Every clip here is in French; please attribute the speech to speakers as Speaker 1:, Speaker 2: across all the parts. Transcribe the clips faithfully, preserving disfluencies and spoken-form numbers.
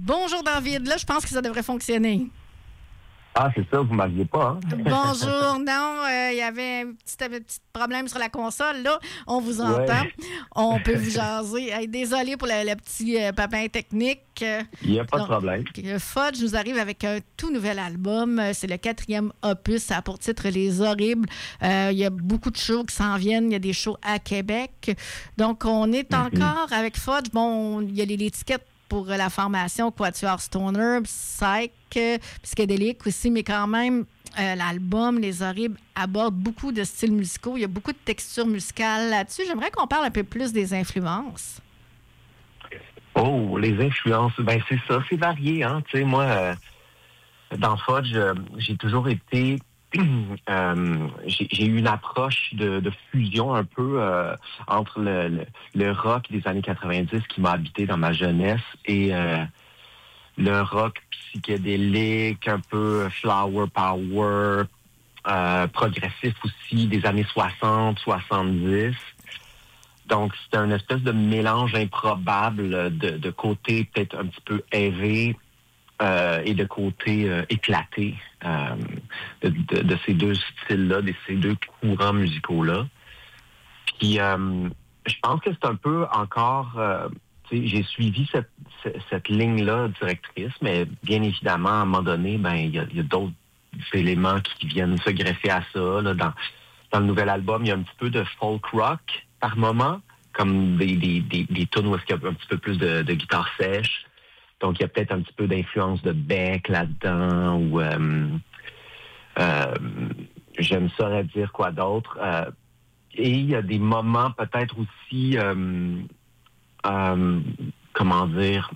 Speaker 1: Bonjour David, là, je pense que ça devrait fonctionner.
Speaker 2: Ah, c'est ça, vous ne m'aviez pas, hein?
Speaker 1: Bonjour, non, il euh, y avait un petit, un petit problème sur la console, là, on vous entend,
Speaker 2: Ouais.
Speaker 1: On peut vous jaser. Hey, désolé pour le, le petit euh, papin technique.
Speaker 2: Il n'y a pas
Speaker 1: Donc,
Speaker 2: de problème.
Speaker 1: Fudge nous arrive avec un tout nouvel album, c'est le quatrième opus, ça a pour titre Les Horribles. Il euh, y a beaucoup de shows qui s'en viennent, il y a des shows à Québec, donc on est mm-hmm. encore avec Fudge, bon, il y a l'étiquette pour la formation Quatuor Stoner, Psych, psychédélique aussi, mais quand même, euh, l'album Les Horribles aborde beaucoup de styles musicaux. Il y a beaucoup de textures musicales là-dessus. J'aimerais qu'on parle un peu plus des influences.
Speaker 2: Oh, les influences, ben c'est ça, c'est varié, hein. Tu sais, moi, euh, dans Fudge, euh, j'ai toujours été... Euh, j'ai, j'ai eu une approche de, de fusion un peu euh, entre le, le, le rock des années quatre-vingt-dix qui m'a habité dans ma jeunesse et euh, le rock psychédélique, un peu flower power, euh, progressif aussi des années soixante, soixante-dix. Donc, c'était une espèce de mélange improbable de, de côté peut-être un petit peu heavy, Euh, et de côté euh, éclaté euh, de, de, de ces deux styles-là, de ces deux courants musicaux-là. Puis, euh, je pense que c'est un peu encore... Euh, tu sais, j'ai suivi cette, cette, cette ligne-là directrice, mais bien évidemment, à un moment donné, ben il y a, y a d'autres éléments qui viennent se greffer à ça. Là. Dans, dans le nouvel album, il y a un petit peu de folk rock par moment, comme des, des, des, des tunes où est-ce qu'il y a un petit peu plus de, de guitare sèche. Donc, il y a peut-être un petit peu d'influence de Beck là-dedans, ou euh, euh, j'aime ça dire quoi d'autre. Euh, et il y a des moments peut-être aussi, euh, euh, comment dire,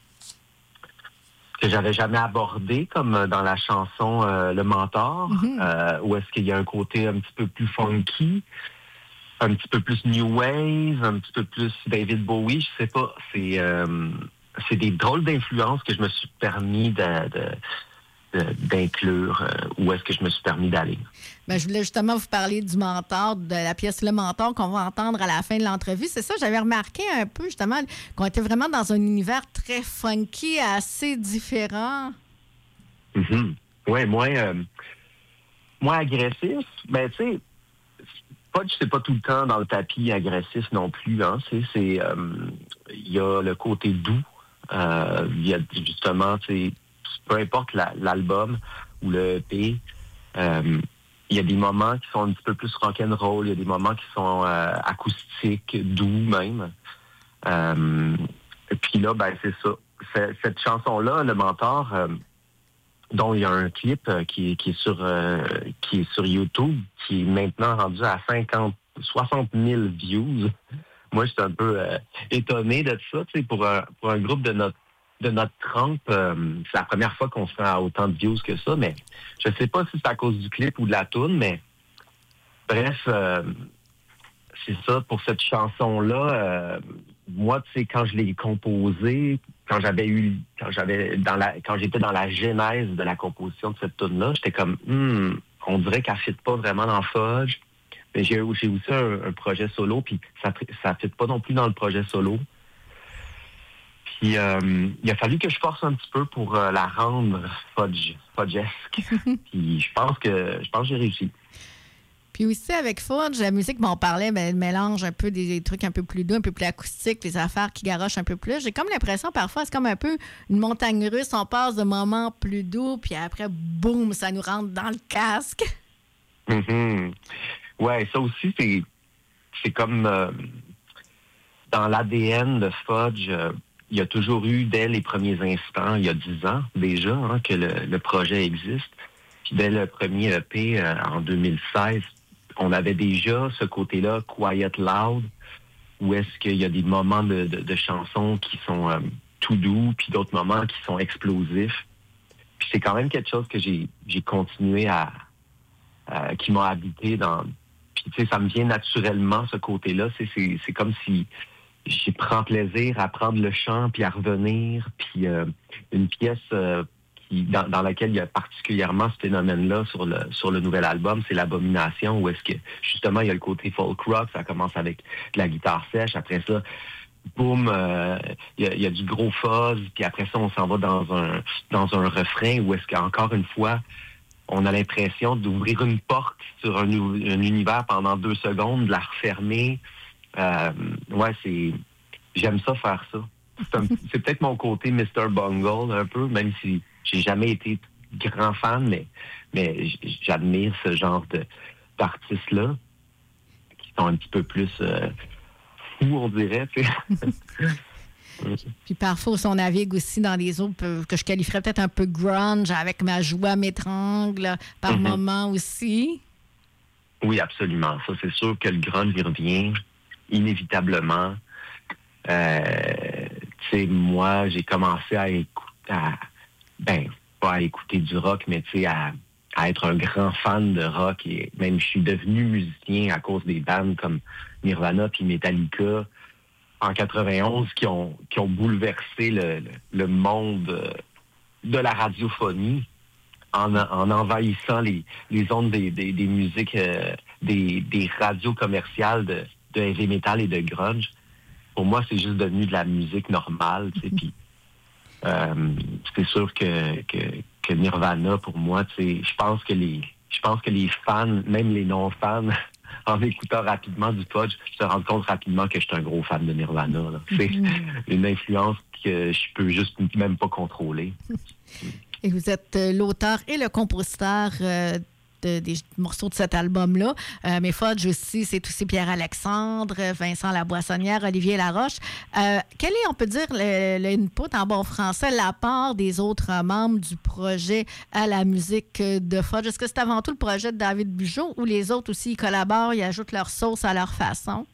Speaker 2: que j'avais jamais abordé, comme dans la chanson euh, Le Mentor, mm-hmm. euh, où est-ce qu'il y a un côté un petit peu plus funky, un petit peu plus new wave, un petit peu plus David Bowie, je sais pas, c'est... Euh, c'est des drôles d'influences que je me suis permis de, de, de, d'inclure, euh, où est-ce que je me suis permis d'aller.
Speaker 1: Bien, je voulais justement vous parler du Mentor, de la pièce Le Mentor qu'on va entendre à la fin de l'entrevue. C'est ça, j'avais remarqué un peu justement qu'on était vraiment dans un univers très funky, assez différent.
Speaker 2: Mm-hmm. Oui, moins, euh, moins agressif. Ben, tu sais, Fudge, c'est pas tout le temps dans le tapis agressif non plus. Hein. C'est, c'est, euh, il y a le côté doux. Euh, il y a justement, tu sais, peu importe la, l'album ou le E P, euh, il y a des moments qui sont un petit peu plus rock'n'roll, il y a des moments qui sont euh, acoustiques, doux même. Euh, et puis là, ben c'est ça. C'est, cette chanson-là, Le Mentor, euh, dont il y a un clip euh, qui, qui est sur euh, qui est sur YouTube, qui est maintenant rendu à cinquante, soixante mille views. Moi, je suis un peu euh, étonné de ça, tu sais, pour un, pour un groupe de notre de notre trempe, euh, c'est la première fois qu'on se fait autant de views que ça, mais je sais pas si c'est à cause du clip ou de la toune, mais bref, euh, c'est ça, pour cette chanson-là, euh, moi, tu sais, quand je l'ai composée, quand j'avais eu, quand j'avais dans la, quand j'étais dans la genèse de la composition de cette toune-là, j'étais comme, hmm, on dirait qu'elle fit pas vraiment dans Fudge. Mais j'ai, j'ai aussi un, un projet solo, puis ça ça fit pas non plus dans le projet solo. Puis euh, il a fallu que je force un petit peu pour euh, la rendre Fudge, Fudgesque. Puis je pense que je pense que j'ai réussi.
Speaker 1: Puis aussi avec Fudge, la musique, bon, on parlait, ben, le mélange un peu des, des trucs un peu plus doux, un peu plus acoustiques, les affaires qui garochent un peu plus. J'ai comme l'impression parfois, c'est comme un peu une montagne russe, on passe de moments plus doux, puis après, boum, ça nous rentre dans le casque.
Speaker 2: Mm-hmm. Ouais, ça aussi, c'est c'est comme euh, dans l'A D N de Fudge, euh, il y a toujours eu, dès les premiers instants, il y a dix ans déjà, hein, que le, le projet existe. Puis dès le premier E P, euh, en deux mille seize, on avait déjà ce côté-là, Quiet Loud, où est-ce qu'il y a des moments de, de, de chansons qui sont euh, tout doux, puis d'autres moments qui sont explosifs. Puis c'est quand même quelque chose que j'ai, j'ai continué à... Euh, qui m'a habité dans... Puis tu sais, ça me vient naturellement, ce côté-là. C'est, c'est, c'est comme si... J'y prends plaisir à prendre le chant, puis à revenir, puis euh, une pièce euh, qui dans, dans laquelle il y a particulièrement ce phénomène-là sur le sur le nouvel album, c'est l'Abomination, où est-ce que, justement, il y a le côté folk rock, ça commence avec de la guitare sèche, après ça, boum, euh, il y, a, y a du gros fuzz, puis après ça, on s'en va dans un dans un refrain où est-ce qu'encore une fois, on a l'impression d'ouvrir une porte sur un, un univers pendant deux secondes, de la refermer. Euh, ouais, c'est... J'aime ça faire ça. C'est, un, c'est peut-être mon côté mister Bungle, un peu, même si j'ai jamais été grand fan, mais, mais j'admire ce genre de, d'artistes-là, qui sont un petit peu plus euh, fous, on dirait, tu sais.
Speaker 1: Puis parfois, on navigue aussi dans des eaux que je qualifierais peut-être un peu grunge, avec ma joie m'étrangle, par mm-hmm. moments aussi.
Speaker 2: Oui, absolument. Ça, c'est sûr que le grunge, il revient inévitablement. Euh, tu sais, moi, j'ai commencé à écouter, à, ben, pas à écouter du rock, mais tu sais, à, à être un grand fan de rock. Et même, je suis devenu musicien à cause des bandes comme Nirvana puis Metallica en quatre-vingt-onze qui ont, qui ont bouleversé le, le, le monde de la radiophonie en, en envahissant les, les ondes des, des, des musiques, euh, des, des radios commerciales de, de heavy metal et de grunge. Pour moi, c'est juste devenu de la musique normale, tu sais, puis euh, c'est sûr que, que, que Nirvana, pour moi, tu sais, je pense que les je pense que les fans, même les non-fans, en écoutant rapidement du Fudge, se rendent compte rapidement que je suis un gros fan de Nirvana. Là. C'est mm-hmm. une influence que je peux juste même pas contrôler.
Speaker 1: Et vous êtes l'auteur et le compositeur euh, de, des morceaux de cet album-là. Euh, mais Fudge aussi, c'est aussi Pierre-Alexandre, Vincent Laboissonnière, Olivier Laroche. Euh, quel est, on peut dire, le, le input en bon français, l'apport des autres membres du projet à la musique de Fudge? Est-ce que c'est avant tout le projet de David Bugeaud ou les autres aussi ils collaborent, ils ajoutent leur sauce à leur façon?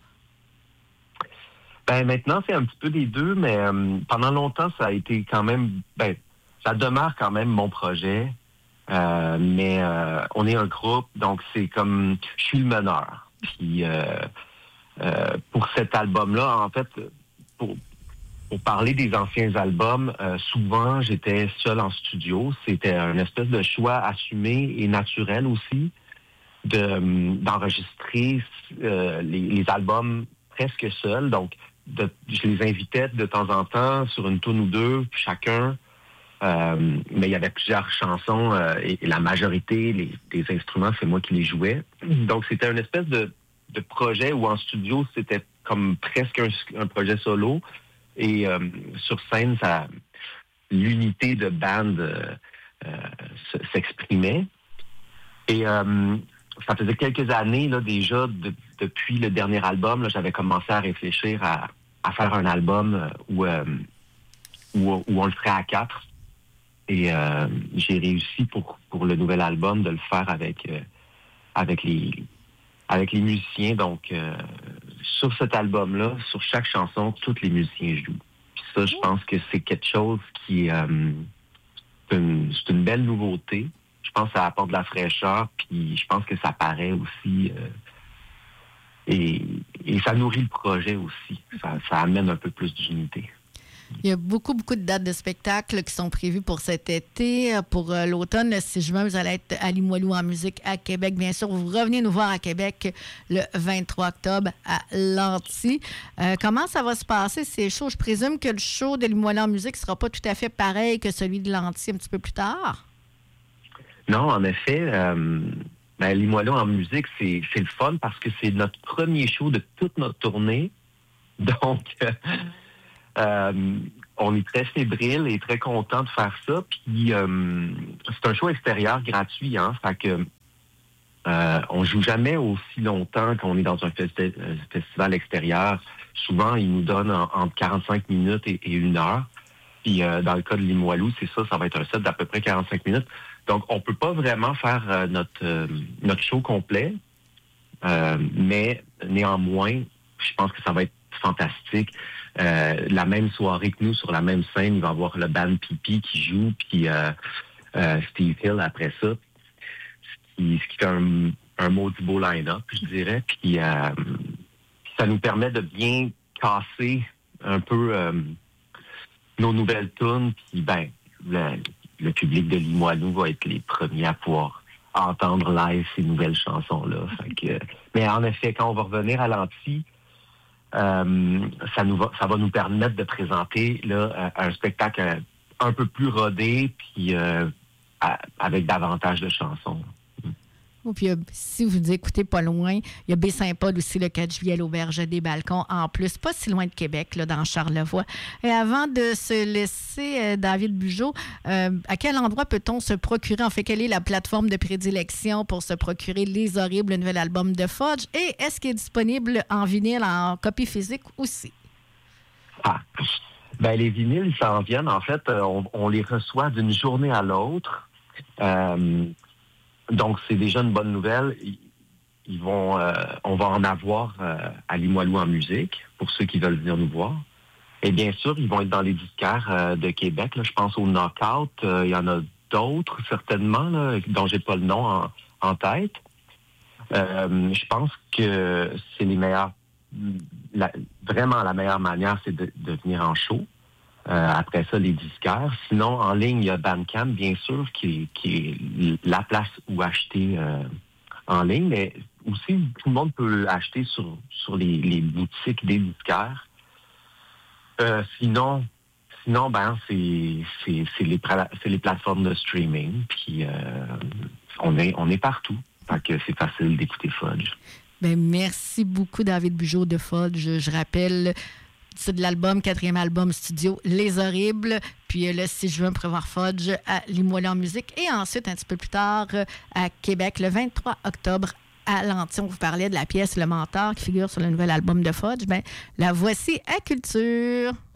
Speaker 2: Ben maintenant, c'est un petit peu des deux, mais euh, pendant longtemps, ça a été quand même... ben ça demeure quand même mon projet. Euh, mais euh, on est un groupe, donc c'est comme je suis le meneur. Puis euh, euh, pour cet album-là, en fait, pour, pour parler des anciens albums, euh, souvent j'étais seul en studio. C'était un espèce de choix assumé et naturel aussi de d'enregistrer euh, les, les albums presque seul. Donc de, je les invitais de temps en temps sur une tourne ou deux, chacun. Euh, mais il y avait plusieurs chansons euh, et, et la majorité les, des instruments, c'est moi qui les jouais. Donc, c'était une espèce de, de projet où en studio, c'était comme presque un, un projet solo. Et euh, sur scène, ça, l'unité de band euh, euh, s'exprimait. Et euh, ça faisait quelques années là, déjà, de, depuis le dernier album, là, j'avais commencé à réfléchir à, à faire un album où, euh, où, où on le ferait à quatre. Et euh, j'ai réussi pour pour le nouvel album de le faire avec euh, avec les avec les musiciens. Donc euh, sur cet album-là, sur chaque chanson, tous les musiciens jouent. Puis ça, je pense que c'est quelque chose qui euh, c'est, une, c'est une belle nouveauté. Je pense que ça apporte de la fraîcheur. Puis je pense que ça paraît aussi euh, et, et ça nourrit le projet aussi. Ça, ça amène un peu plus d'unité.
Speaker 1: Il y a beaucoup, beaucoup de dates de spectacles qui sont prévues pour cet été. Pour euh, l'automne, le six juin, vous allez être à Limoilou en musique à Québec. Bien sûr, vous revenez nous voir à Québec le vingt-trois octobre à l'Anti. Euh, comment ça va se passer, ces shows? Je présume que le show de Limoilou en musique ne sera pas tout à fait pareil que celui de l'Anti un petit peu plus tard.
Speaker 2: Non, en effet. Euh, ben, Limoilou en musique, c'est, c'est le fun parce que c'est notre premier show de toute notre tournée. Donc... Euh, on est très fébrile et très content de faire ça. Puis euh, c'est un show extérieur gratuit, hein. Fait que euh, on joue jamais aussi longtemps qu'on est dans un festi- festival extérieur. Souvent, ils nous donnent en, entre quarante-cinq minutes et, et une heure. Puis euh, dans le cas de Limoilou, c'est ça, ça va être un set d'à peu près quarante-cinq minutes. Donc, on peut pas vraiment faire euh, notre euh, notre show complet, euh, mais néanmoins, je pense que ça va être fantastique. Euh, la même soirée que nous, sur la même scène, il va y avoir le band Pipi qui joue, puis euh, euh, Steve Hill après ça. Ce qui, ce qui est un, un maudit beau line-up, je dirais. Puis, euh, puis ça nous permet de bien casser un peu euh, nos nouvelles tunes. Puis ben, le, le public de Limoilou va être les premiers à pouvoir entendre live ces nouvelles chansons-là. Fait que, mais en effet, quand on va revenir à l'Anti, euh, ça, nous va, ça va nous permettre de présenter là, un spectacle un peu plus rodé, puis euh, à, avec davantage de chansons.
Speaker 1: Oh, puis, euh, si vous écoutez pas loin, il y a Baie-Saint-Paul aussi le quatre juillet à l'Auberge des Balcons, en plus, pas si loin de Québec, là, dans Charlevoix. Et avant de se laisser, euh, David Bugeaud, euh, à quel endroit peut-on se procurer, en fait, quelle est la plateforme de prédilection pour se procurer Les Horribles, le nouvel album de Fudge, et est-ce qu'il est disponible en vinyle, en copie physique aussi?
Speaker 2: Ah, ben les vinyles, ils s'en viennent. En fait, on, on les reçoit d'une journée à l'autre. Euh, Donc, c'est déjà une bonne nouvelle. Ils, ils vont, euh, on va en avoir euh, à Limoilou en musique, pour ceux qui veulent venir nous voir. Et bien sûr, ils vont être dans les disquaires euh, de Québec. Là. Je pense au Knockout. Euh, il y en a d'autres, certainement, là, dont j'ai pas le nom en, en tête. Euh, je pense que c'est les meilleurs... La, vraiment, la meilleure manière, c'est de, de venir en show. Euh, après ça, les disquaires. Sinon, en ligne, il y a Bandcamp, bien sûr, qui, qui est la place où acheter euh, en ligne, mais aussi, tout le monde peut acheter sur, sur les, les boutiques des disquaires. Euh, sinon, sinon, ben, c'est, c'est, c'est, les, c'est les plateformes de streaming, puis euh, on est, on est partout. Fait que c'est facile d'écouter Fudge.
Speaker 1: Bien, merci beaucoup, David Bugeaud de Fudge. Je, je rappelle... C'est de l'album, quatrième album studio, Les Horribles. Puis le six juin, pour voir Fudge à Limoilou en musique. Et ensuite, un petit peu plus tard, à Québec, le vingt-trois octobre, à l'Anti. On vous parlait de la pièce Le Mentor qui figure sur le nouvel album de Fudge. Bien, la voici à Culture.